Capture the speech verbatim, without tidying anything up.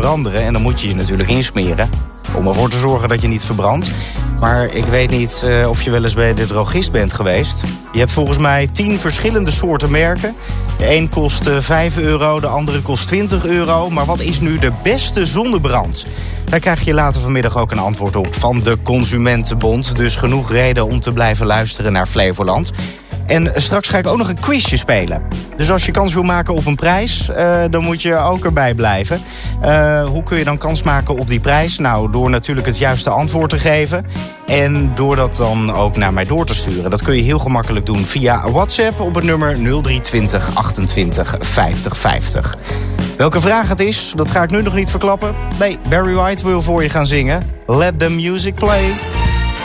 veranderen. En dan moet je je natuurlijk insmeren om ervoor te zorgen dat je niet verbrandt. Maar ik weet niet uh, of je wel eens bij de drogist bent geweest. Je hebt volgens mij tien verschillende soorten merken. De een kost uh, vijf euro, de andere kost twintig euro. Maar wat is nu de beste zonnebrand? Daar krijg je later vanmiddag ook een antwoord op van de Consumentenbond. Dus genoeg reden om te blijven luisteren naar Flevoland. En straks ga ik ook nog een quizje spelen. Dus als je kans wil maken op een prijs, uh, dan moet je ook erbij blijven. Uh, hoe kun je dan kans maken op die prijs? Nou, door natuurlijk het juiste antwoord te geven. En door dat dan ook naar mij door te sturen. Dat kun je heel gemakkelijk doen via WhatsApp op het nummer nul drie twintig achtentwintig vijftig vijftig. Welke vraag het is, dat ga ik nu nog niet verklappen. Nee, Barry White wil voor je gaan zingen. Let the music play.